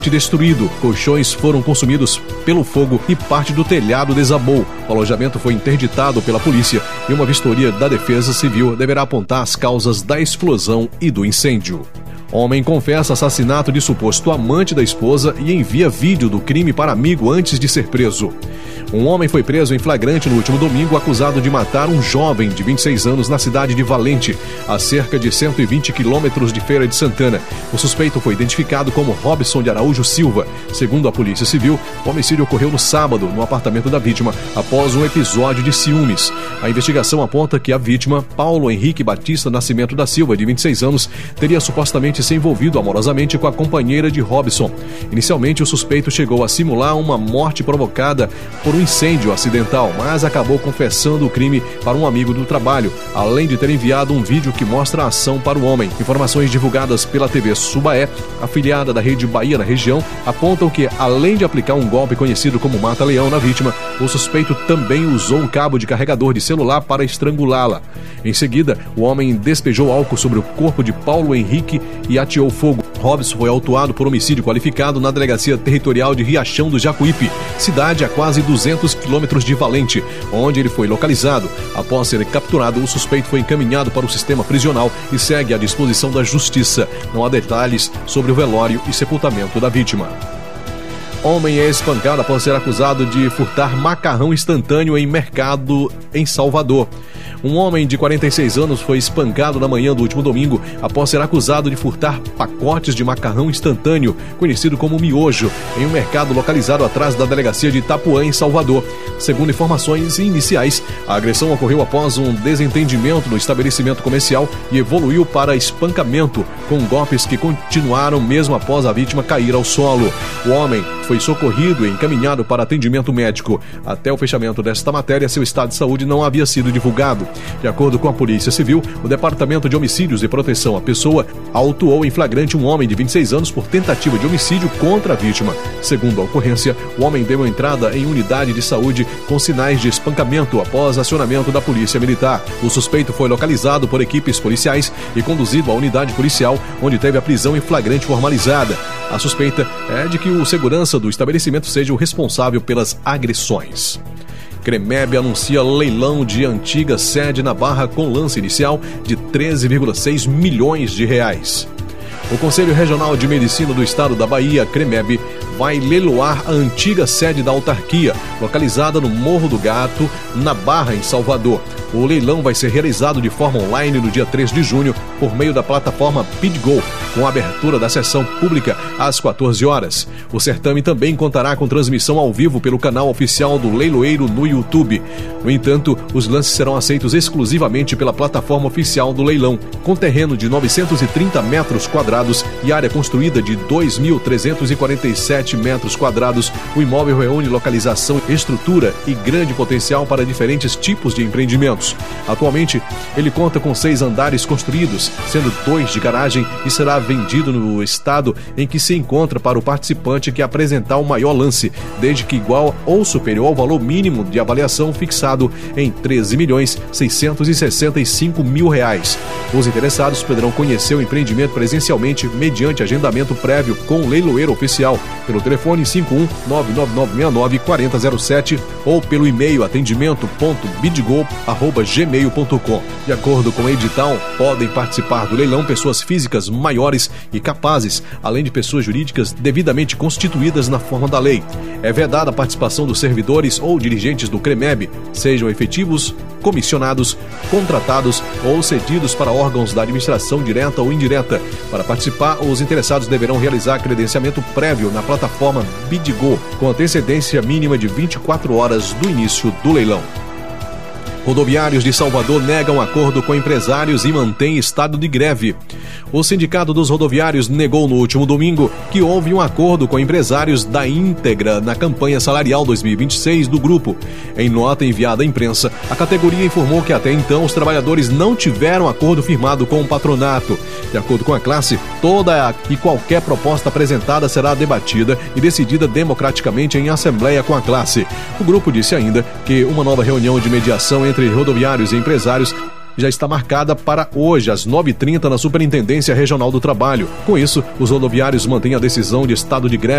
destruído, colchões foram consumidos pelo fogo e parte do telhado desabou. O alojamento foi interditado pela polícia e uma vistoria da Defesa Civil deverá apontar as causas da explosão e do incêndio. Homem confessa assassinato de suposto amante da esposa e envia vídeo do crime para amigo antes de ser preso. Um homem foi preso em flagrante no último domingo acusado de matar um jovem de 26 anos na cidade de Valente, a cerca de 120 quilômetros de Feira de Santana. O suspeito foi identificado como Robson de Araújo Silva. Segundo a Polícia Civil, o homicídio ocorreu no sábado no apartamento da vítima após um episódio de ciúmes. A investigação aponta que a vítima, Paulo Henrique Batista Nascimento da Silva, de 26 anos, teria supostamente se envolvido amorosamente com a companheira de Robson. Inicialmente, o suspeito chegou a simular uma morte provocada por um incêndio acidental, mas acabou confessando o crime para um amigo do trabalho, além de ter enviado um vídeo que mostra a ação para o homem. Informações divulgadas pela TV Subaé, afiliada da Rede Bahia na região, apontam que, além de aplicar um golpe conhecido como mata-leão na vítima, o suspeito também usou um cabo de carregador de celular para estrangulá-la. Em seguida, o homem despejou álcool sobre o corpo de Paulo Henrique e ateou fogo. Robson foi autuado por homicídio qualificado na Delegacia Territorial de Riachão do Jacuípe, cidade a quase 200 quilômetros de Valente, onde ele foi localizado. Após ser capturado, o suspeito foi encaminhado para o sistema prisional e segue à disposição da Justiça. Não há detalhes sobre o velório e sepultamento da vítima. Homem é espancado após ser acusado de furtar macarrão instantâneo em mercado em Salvador. Um homem de 46 anos foi espancado na manhã do último domingo após ser acusado de furtar pacotes de macarrão instantâneo, conhecido como miojo, em um mercado localizado atrás da delegacia de Itapuã, em Salvador. Segundo informações iniciais, a agressão ocorreu após um desentendimento no estabelecimento comercial e evoluiu para espancamento, com golpes que continuaram mesmo após a vítima cair ao solo. O homem foi socorrido e encaminhado para atendimento médico. Até o fechamento desta matéria, seu estado de saúde não havia sido divulgado. De acordo com a Polícia Civil, o Departamento de Homicídios e Proteção à Pessoa autuou em flagrante um homem de 26 anos por tentativa de homicídio contra a vítima. Segundo a ocorrência, o homem deu entrada em unidade de saúde com sinais de espancamento após acionamento da Polícia Militar. O suspeito foi localizado por equipes policiais e conduzido à unidade policial, onde teve a prisão em flagrante formalizada. A suspeita é de que o segurança do estabelecimento seja o responsável pelas agressões. CREMEB anuncia leilão de antiga sede na Barra com lance inicial de 13,6 milhões de reais. O Conselho Regional de Medicina do Estado da Bahia, CREMEB, vai leiloar a antiga sede da autarquia, localizada no Morro do Gato, na Barra, em Salvador. O leilão vai ser realizado de forma online no dia 3 de junho, por meio da plataforma BidGo, com a abertura da sessão pública às 14 horas. O certame também contará com transmissão ao vivo pelo canal oficial do leiloeiro no YouTube. No entanto, os lances serão aceitos exclusivamente pela plataforma oficial do leilão. Com terreno de 930 metros quadrados e área construída de 2.347 metros quadrados, o imóvel reúne localização, estrutura e grande potencial para diferentes tipos de empreendimentos. Atualmente, ele conta com 6 andares construídos, sendo 2 de garagem, e será vendido no estado em que se encontra para o participante que apresentar o maior lance, desde que igual ou superior ao valor mínimo de avaliação fixado em R$ 13.665.000. Os interessados poderão conhecer o empreendimento presencialmente mediante agendamento prévio com o leiloeiro oficial pelo telefone 51-99969-4007 ou pelo e-mail atendimento.bidgo@gmail.com. De acordo com o edital, podem participar do leilão pessoas físicas maiores e capazes, além de pessoas jurídicas devidamente constituídas na forma da lei. É vedada a participação dos servidores ou dirigentes do CREMEB, sejam efetivos, comissionados, contratados ou cedidos para órgãos da administração direta ou indireta. Para participar, os interessados deverão realizar credenciamento prévio na plataforma BidGo, com antecedência mínima de 24 horas do início do leilão. Rodoviários de Salvador negam acordo com empresários e mantêm estado de greve. O Sindicato dos Rodoviários negou no último domingo que houve um acordo com empresários da íntegra na campanha salarial 2026 do grupo. Em nota enviada à imprensa, a categoria informou que até então os trabalhadores não tiveram acordo firmado com o patronato. De acordo com a classe, toda e qualquer proposta apresentada será debatida e decidida democraticamente em assembleia com a classe. O grupo disse ainda que uma nova reunião de mediação entre rodoviários e empresários já está marcada para hoje, às 9h30, na Superintendência Regional do Trabalho. Com isso, os rodoviários mantêm a decisão de estado de greve